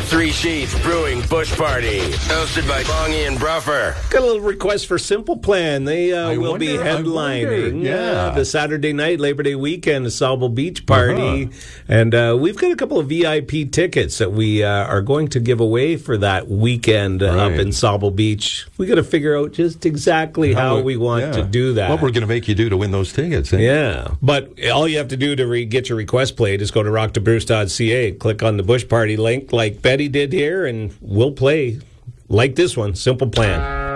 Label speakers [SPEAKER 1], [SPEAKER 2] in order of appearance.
[SPEAKER 1] The Three Sheets Brewing Bush Party, hosted by Bongie and Bruffer.
[SPEAKER 2] Got a little request for Simple Plan. They will be headlining the Saturday night, Labor Day weekend, the Sauble Beach Party. And we've got a couple of VIP tickets that we are going to give away for that weekend up in Sauble Beach. We got to figure out just exactly how we want to do that.
[SPEAKER 3] What we're going to make you do to win those tickets.
[SPEAKER 2] Yeah. But all you have to do to get your request played is go to rockthebruce.ca, click on the Bush Party link like Betty did here, and we'll play like this one, Simple Plan.